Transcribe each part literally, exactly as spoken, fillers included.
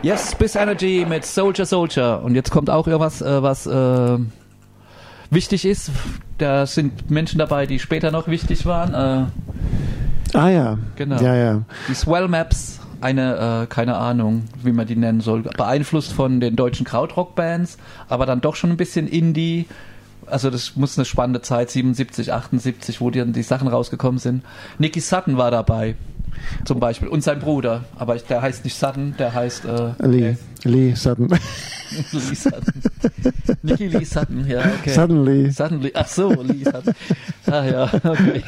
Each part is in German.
Yes, Spice Energy mit Soldier Soldier. Und jetzt kommt auch irgendwas, äh, was äh, wichtig ist. Da sind Menschen dabei, die später noch wichtig waren. Äh, ah ja. Genau. Ja, ja. Die Swell Maps, eine, äh, keine Ahnung, wie man die nennen soll, beeinflusst von den deutschen Krautrock-Bands, aber dann doch schon ein bisschen Indie. Also das muss eine spannende Zeit, siebenundsiebzig, achtundsiebzig, wo die, die Sachen rausgekommen sind. Nicky Sutton war dabei. Zum Beispiel. Und sein Bruder. Aber der heißt nicht Sutton, der heißt äh, Lee. äh, Lee Sutton. Lee Sutton. Nicky Lee Sutton, ja, okay. Sutton Lee. Sutton Lee. Ach so, Lee Sutton. Ah ja, okay.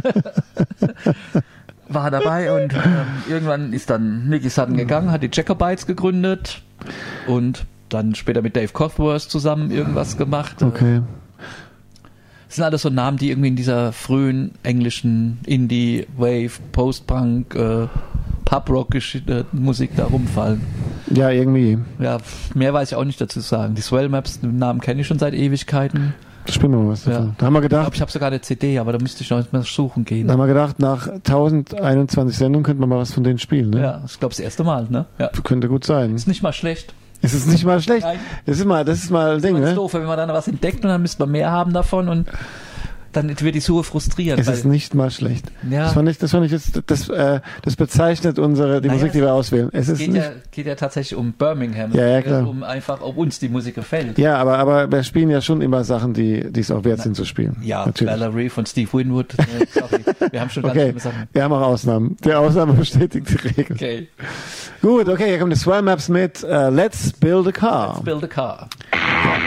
War dabei und ähm, irgendwann ist dann Nicky Sutton gegangen, hat die Jacobites gegründet und dann später mit Dave Cothworth zusammen irgendwas gemacht. Okay. Das sind alles so Namen, die irgendwie in dieser frühen englischen Indie, Wave, Post-Punk, äh, Pub-Rock-Musik da rumfallen. Ja, irgendwie. Ja, mehr weiß ich auch nicht dazu sagen. Die Swell Maps, den Namen kenne ich schon seit Ewigkeiten. Spielen wir mal was davon. Ja. Da haben wir Ich gedacht, glaube, ich habe sogar eine C D, aber da müsste ich noch mal suchen gehen. da haben wir gedacht, nach tausendeinundzwanzig Sendungen könnte man mal was von denen spielen. Ne? Ja, ich glaube, das erste Mal, ne? Ja. Könnte gut sein. Ist nicht mal schlecht. Ist es nicht mal schlecht? Nein. Das ist mal, das ist mal ein Ding, Das ist ne? doof, wenn man dann was entdeckt und dann müsste man mehr haben davon und dann wird die Suche frustrierend. Es ist nicht mal schlecht. Ja. Das fand ich, das fand ich jetzt, das, äh, das bezeichnet unsere, die Naja, Musik, die wir auswählen. Es ist geht nicht, ja, geht ja tatsächlich um Birmingham. Ja, ja, Es geht klar. um einfach, ob uns die Musik gefällt. ja, aber, aber wir spielen ja schon immer Sachen, die, die es auch wert sind zu spielen. Ja, natürlich. Valerie von Steve Winwood. äh, Sorry, wir haben schon ganz Okay, schlimme Sachen. wir haben auch Ausnahmen. Die Ausnahme bestätigt die Regel. Okay, Gut, okay, hier kommen die Swell Maps mit uh, Let's Build a Car. let's build a car.